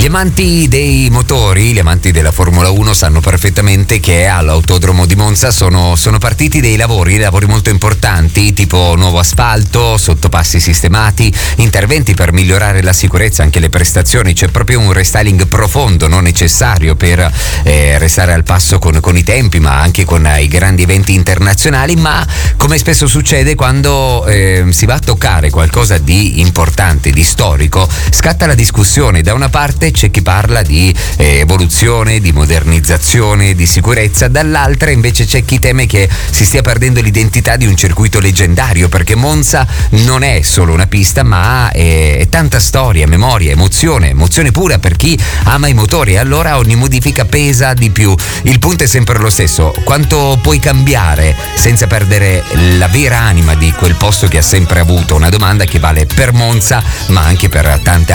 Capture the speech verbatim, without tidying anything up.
amanti dei motori, gli amanti della Formula uno sanno perfettamente che all'autodromo di Monza sono, sono partiti dei lavori, lavori molto importanti, tipo nuovo asfalto, sottopassi sistemati, interventi per migliorare la sicurezza, anche le prestazioni. C'è proprio un restyling profondo, non necessario per eh, restare al passo con, con i tempi, ma anche con eh, i grandi eventi internazionali. Ma come spesso succede quando eh, si va a toccare qualcosa di importante, di storico, scatta la discussione. Da una parte c'è chi parla di eh, evoluzione, di modernizzazione, di sicurezza, dall'altra invece c'è chi teme che si stia perdendo l'identità di un circuito leggendario, perché Monza non è solo una pista, ma è, è tanta storia, memoria, emozione, emozione pura per chi ama i motori, e allora ogni modifica pesa di più. Il punto è sempre lo stesso: quanto puoi cambiare senza perdere la vera anima di quel posto che ha sempre avuto? Una domanda che vale per Monza, ma anche per tante